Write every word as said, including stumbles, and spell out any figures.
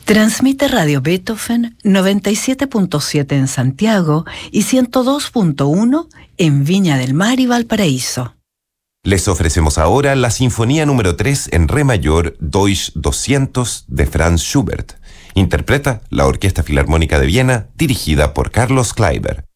Transmite Radio Beethoven noventa y siete punto siete en Santiago y ciento dos punto uno en Viña del Mar y Valparaíso. Les ofrecemos ahora la Sinfonía número tres en Re mayor, Deutsch doscientos, de Franz Schubert. Interpreta la Orquesta Filarmónica de Viena, dirigida por Carlos Kleiber.